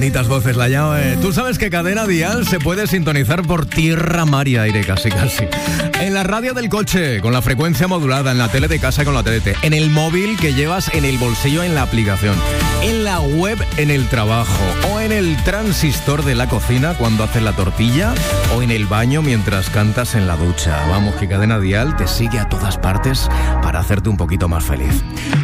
bonitas voces, la llave. Tú sabes que Cadena Dial se puede sintonizar por tierra, mar y aire, casi. En la radio del coche, con la frecuencia modulada, en la tele de casa con la TDT, en el móvil que llevas en el bolsillo en la aplicación, en la web en el trabajo, o en el transistor de la cocina cuando haces la tortilla, o en el baño mientras cantas en la ducha. Vamos, que Cadena Dial te sigue a todas partes para hacerte un poquito más feliz.